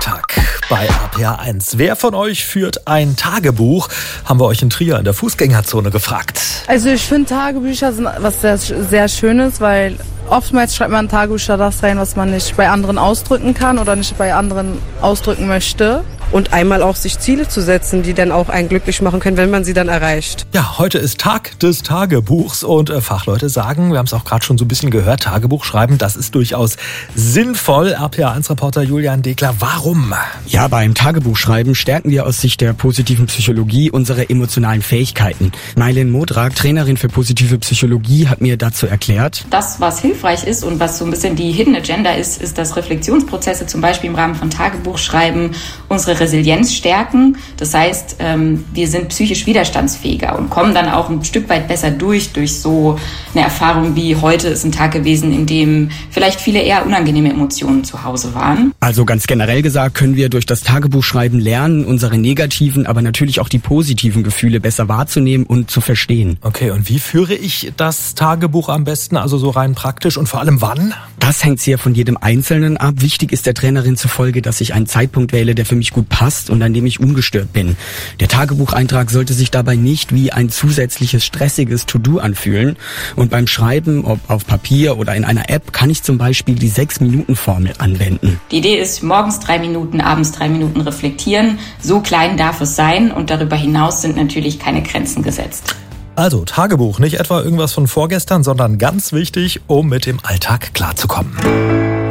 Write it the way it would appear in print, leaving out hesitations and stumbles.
Alltag bei RPA1. Wer von euch führt ein Tagebuch? Haben wir euch in Trier in der Fußgängerzone gefragt. Also ich finde, Tagebücher sind was sehr, sehr Schönes, weil oftmals schreibt man in Tagebücher das rein, was man nicht bei anderen ausdrücken kann oder nicht bei anderen ausdrücken möchte. Und einmal auch sich Ziele zu setzen, die dann auch einen glücklich machen können, wenn man sie dann erreicht. Ja, heute ist Tag des Tagebuchs und Fachleute sagen, wir haben es auch gerade schon so ein bisschen gehört, Tagebuch schreiben, das ist durchaus sinnvoll. RPA1-Reporter Julian Degler, warum? Ja, beim Tagebuchschreiben stärken wir aus Sicht der positiven Psychologie unsere emotionalen Fähigkeiten. Mailin Modrak, Trainerin für positive Psychologie, hat mir dazu erklärt: Das, was hilfreich ist und was so ein bisschen die Hidden Agenda ist, dass Reflexionsprozesse zum Beispiel im Rahmen von Tagebuchschreiben unsere Resilienz stärken. Das heißt, wir sind psychisch widerstandsfähiger und kommen dann auch ein Stück weit besser durch so eine Erfahrung wie heute ist ein Tag gewesen, in dem vielleicht viele eher unangenehme Emotionen zu Hause waren. Also ganz generell gesagt können wir durch das Tagebuchschreiben lernen, unsere negativen, aber natürlich auch die positiven Gefühle besser wahrzunehmen und zu verstehen. Okay, und wie führe ich das Tagebuch am besten, also so rein praktisch und vor allem wann? Das hängt sehr von jedem Einzelnen ab. Wichtig ist der Trainerin zufolge, dass ich einen Zeitpunkt wähle, der für mich gut passt und an dem ich ungestört bin. Der Tagebucheintrag sollte sich dabei nicht wie ein zusätzliches stressiges To-Do anfühlen. Und beim Schreiben, ob auf Papier oder in einer App, kann ich zum Beispiel die 6-Minuten-Formel anwenden. Die Idee ist, morgens 3 Minuten, abends 3 Minuten reflektieren. So klein darf es sein und darüber hinaus sind natürlich keine Grenzen gesetzt. Also Tagebuch, nicht etwa irgendwas von vorgestern, sondern ganz wichtig, um mit dem Alltag klarzukommen.